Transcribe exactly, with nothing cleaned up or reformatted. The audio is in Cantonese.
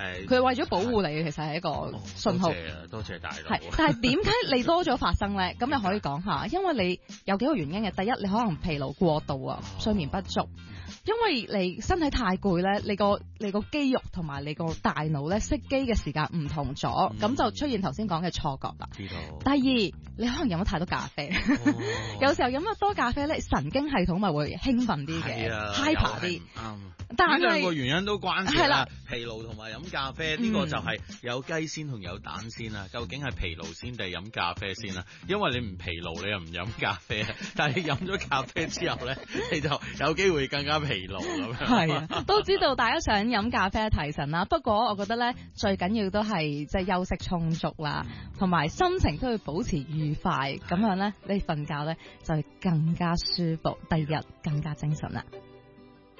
誒， 佢為咗保護你，其實係一個信號。 多謝啊，多謝大佬。 係，但係點解你多咗發生咧？咁又可以講下，因為你有幾個原因嘅。第一，你可能疲勞過度啊，睡眠不足。因為你身體太攰咧，你個你個肌肉同埋你個大腦咧熄機嘅時間唔同咗，咁、嗯、就出現頭先講嘅錯覺啦。 知道。 第二，你可能飲咗太多咖啡，哦、有時候飲得多咖啡咧，神經系統咪會興奮啲嘅，hyper 啲。啱。但係兩個原因都關事啦， 係疲勞同埋飲咖啡呢、嗯、個就係有雞先同有蛋先啦。究竟係疲勞先定係飲咖啡先啦？因為你唔疲勞，你又唔飲咖啡，但係你飲咗咖啡之後咧，你就有機會更加疲勞咁樣。 係啊，都知道大家想飲咖啡提神啦。不過我覺得咧，最緊要都係即係休息充足啦，同埋心情都要保持愉快，咁樣咧你瞓覺咧就會更加舒服，第二日更加精神啦。